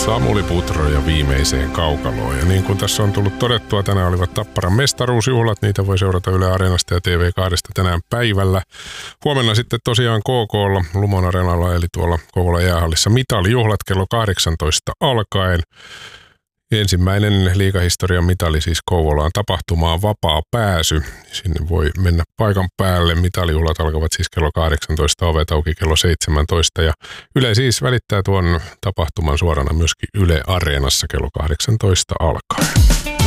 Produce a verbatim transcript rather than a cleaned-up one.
Samuli Putro ja viimeiseen kaukaloon. Ja niin kuin tässä on tullut todettua, tänään olivat Tapparan mestaruusjuhlat. Niitä voi seurata Yle Areenasta ja T V kaksi tänään päivällä. Huomenna sitten tosiaan K K:lla, Lumon Areenalla eli tuolla Kouvolan jäähallissa mitalijuhlat kello kahdeksantoista alkaen. Ensimmäinen liigahistorian mitali siis Kouvolaan tapahtumaan vapaa pääsy. Sinne voi mennä paikan päälle. Mitalijuhlat alkavat siis kello kahdeksantoista, ovet auki kello seitsemäntoista. Ja Yle siis välittää tuon tapahtuman suorana myöskin Yle Areenassa kello kahdeksantoista alkaen.